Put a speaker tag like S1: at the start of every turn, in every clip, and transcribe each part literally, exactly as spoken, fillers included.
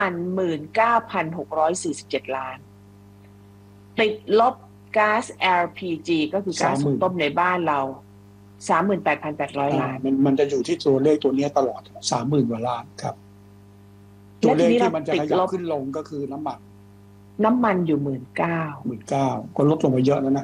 S1: พันหมื่นเก้าพันหกร้อยสี่สิบเจ็ดล้านติดลบก๊าซ แอล พี จี ก็คือก๊าซหุงต้มในบ้านเราสามหมื่นแปดพันแปดร้อยล้าน
S2: มันมันจะอยู่ที่ตัวเลขตัวนี้ตลอดสามหมื่นกว่าล้านครับตัวเลขที่มันจะขยับขึ้นลงก็คือน้ำมัน
S1: น้ำมันอยู่หมื่นเก้า
S2: หมื่นเก้าก็ลดลงไปเยอะแล้วนะ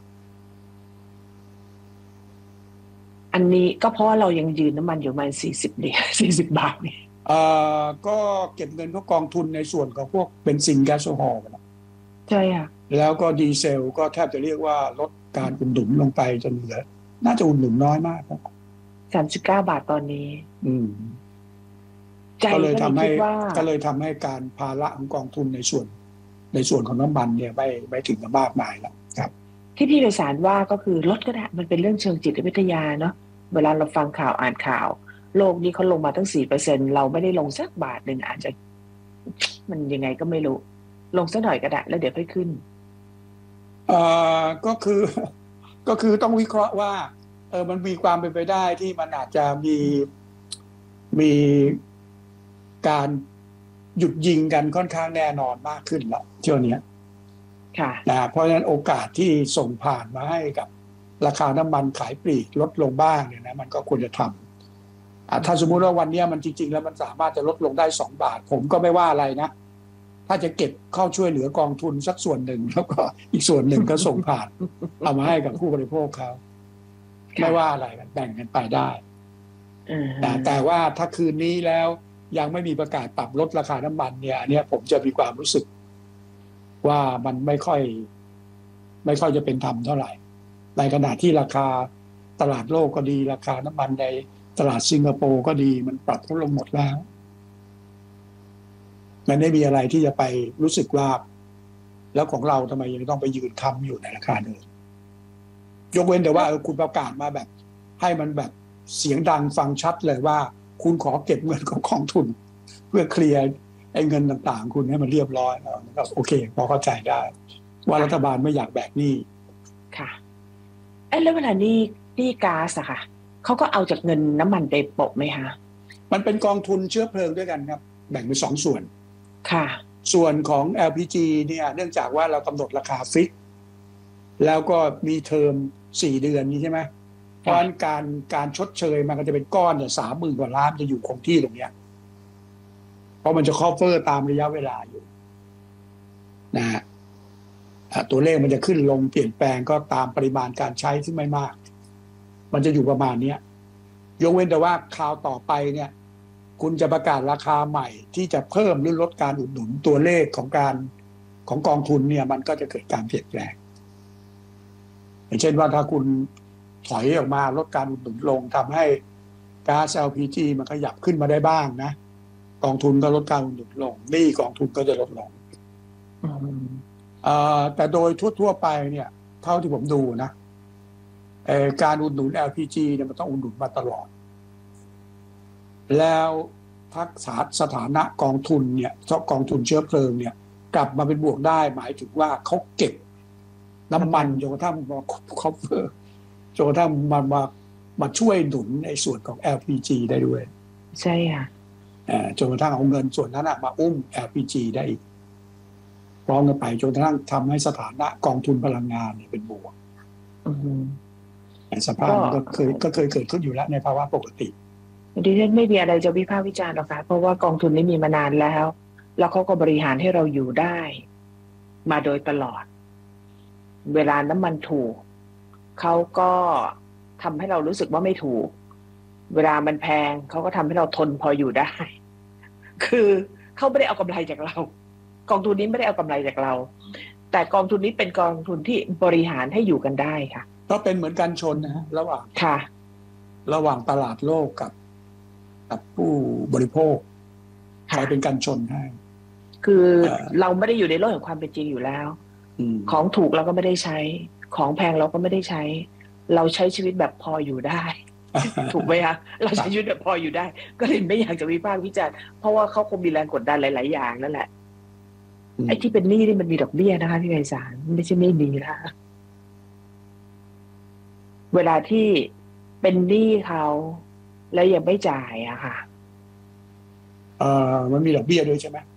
S1: อันนี้ก็เพราะเรายังยืนน้ำมันอยู่ประมาณสี่สิบเหรียญสี่สิบบาทนี่
S2: เอ่อก็เก็บเงินเข้ากองทุนในส่วนของพวกเบนซินแก๊สโซฮอล์นะ
S1: ใช่ค่ะ
S2: แล้วก็ดีเซลก็แทบจะเรียกว่าลดการอุดหนุนลงไปจนเหลือน่าจะอุดหนุนน้อยมากครับ
S1: สามสิบเก้าบาทตอนนี้
S2: อืมก็เลยทำให้ก็เลยทำให้การภาระของกองทุนในส่วนในส่วนของน้ำมันเนี่ยไม่ไม่ถึงกับมากมายแล้วครับ
S1: ที่พี่ไพศาลว่าก็คือลดก็ได้มันเป็นเรื่องเชิงจิตวิทยาเนาะเวลาเราฟังข่าวอ่านข่าวโลกนี้เขาลงมาตั้ง สี่เปอร์เซ็นต์ เราไม่ได้ลงสักบาทหนึ่งอาจจะมันยังไงก็ไม่รู้ลงสักหน่อยก็ได้แล้วเดี๋ยวค่อยขึ้น
S2: เอ่อก็คือก็คือต้องวิเคราะห์ว่าเออมันมีความเป็นไปได้ที่มันอาจจะมีมีการหยุดยิงกันค่อนข้างแน่นอนมากขึ้นแล้วเที่ยวนี้
S1: ค่ะ
S2: นะเพราะฉะนั้นโอกาสที่ส่งผ่านมาให้กับราคาน้ำมันขายปลีกลดลงบ้างเนี่ยนะมันก็ควรจะทำถ้าสมมุติว่าวันนี้มันจริงๆแล้วมันสามารถจะลดลงได้สองบาทผมก็ไม่ว่าอะไรนะถ้าจะเก็บเข้าช่วยเหลือกองทุนสักส่วนหนึ่งแล้วก็อีกส่วนหนึ่งก็ส่งผ่านเอามาให้กับผู้บริโภคเขาไม่ว่าอะไรกันแบ่งกันไปได้แต่แต่ว่าถ้าคืนนี้แล้วยังไม่มีประกาศปรับลดราคาน้ำมันเนี่ยอันนี้ผมจะมีความรู้สึกว่ามันไม่ค่อยไม่ค่อยจะเป็นธรรมเท่าไหร่ในขณะที่ราคาตลาดโลกก็ดีราคาน้ำมันในตลาดสิงคโปร์ก็ดีมันปรับลดลงหมดแล้วมันไม่มีอะไรที่จะไปรู้สึกว่าแล้วของเราทำไมยังต้องไปยืนค้ำอยู่ในราคาเดิมยกเว้นแต่ว่าคุณประกาศมาแบบให้มันแบบเสียงดังฟังชัดเลยว่าคุณขอเก็บเงินของกองทุนเพื่อเคลียร์ไอ้เงินต่างๆคุณให้มันเรียบร้อยแล้วก็โอเคพอเข้าใจได้ว่ารัฐบาลไม่อยากแบกหนี้
S1: ค่ะไอ้แล้วเวลานี้หนี้ก๊าซอะค่ะเขาก็เอาจากเงินน้ำมันไปโปะไหมคะ
S2: มันเป็นกองทุนเชื้อเพลิงด้วยกันครับแบ่งเป็นสองส่วน
S1: ค่ะ
S2: ส่วนของ แอล พี จี เนี่ยเนื่องจากว่าเรากำหนดราคาฟิกแล้วก็มีเทอมสี่เดือนนี้ใช่ไหมเพราะการการชดเชยมันก็จะเป็นก้อนเนี่ยสามหมื่นกว่าล้านจะอยู่คงที่ตรงเนี้ยเพราะมันจะครอบเฟอร์ตามระยะเวลาอยู่นะฮะตัวเลขมันจะขึ้นลงเปลี่ยนแปลงก็ตามปริมาณการใช้ที่ไม่มากมันจะอยู่ประมาณนี้ยกเว้นแต่ว่าคราวต่อไปเนี่ยคุณจะประกาศราคาใหม่ที่จะเพิ่มหรือลดการอุดหนุนตัวเลขของการของกองทุนเนี่ยมันก็จะเกิดการเปลี่ยนแปลงอย่างเช่นว่าถ้าคุณถอยออกมาลดการอุดหนุนลงทำให้ก๊าซ แอล พี จี มันขยับขึ้นมาได้บ้างนะกองทุนก็ลดการอุดหนุนลงหนี้กองทุนก็จะลดลงแต่โดยทั่วๆไปเนี่ยเท่าที่ผมดูนะการอุดหนุน แอล พี จี เนี่ยมันต้องอุดหนุนมาตลอดแล้วทักษะสถานะกองทุนเนี่ยกองทุนเชื้อเพลิงเนี่ยกลับมาเป็นบวกได้หมายถึงว่าเขาเก็บน้ำมันจนกระทั่งมาคอฟเวอร์จนกระทั่งมามามาช่วยหนุนในส่วนของ แอล พี จี ได้ด้วย
S1: ใช่ค่ะ
S2: จนกระทั่งเอาเงินส่วนนั้นมาอุ้ม แอล พี จี ได้อีกพร้อมกันไปจนกระทั่งทำให้สถานะกองทุนพลังงานเนี่ยเป็นบวกสภาพก็เคยก็เคยเกิดขึ้นอยู่แล้วในภาวะปกติ
S1: ดิฉันไม่มีอะไรจะวิพากษ์วิจารณ์หรอกค่ะเพราะว่ากองทุนนี้มีมานานแล้วแล้วเขาก็บริหารให้เราอยู่ได้มาโดยตลอดเวลาน้ำมันถูกเขาก็ทำให้เรารู้สึกว่าไม่ถูกเวลามันแพงเขาก็ทำให้เราทนพออยู่ได้คือเขาไม่ได้เอากำไรจากเรากองทุนนี้ไม่ได้เอากำไรจากเราแต่กองทุนนี้เป็นกองทุนที่บริหารให้อยู่กันได้ค่ะ
S2: ก็เป็นเหมือนกันชนนะฮะระหว่าง
S1: ค่ะ
S2: ระหว่างตลาดโลกกับกับผู้บริโภคใครเป็นกันชนให้
S1: คือเราไม่ได้อยู่ในโลกแห่งความเป็นจริงอยู่แล้วของถูกเราก็ไม่ได้ใช้ของแพงเราก็ไม่ได้ใช้เราใช้ชีวิตแบบพออยู่ได้ถูกไหมคะเราใช้ชีวิตแบบพออยู่ได้ก็เลยไม่อยากจะวิพากษ์วิจารณ์เพราะว่าเขาคงมีแรงกดดันหลายๆอย่างนั่นแหละไอ้ที่เป็นหนี้นี่มันมีดอกเบี้ยนะคะพี่ไพศาลไม่ใช่ไม่มีนะเวลาที่เป็นหนี้เขาแล้วยังไม่จ่ายอะค่ะ
S2: เอ่อมันมีดอกเบี้ยด้วยใช่ไหม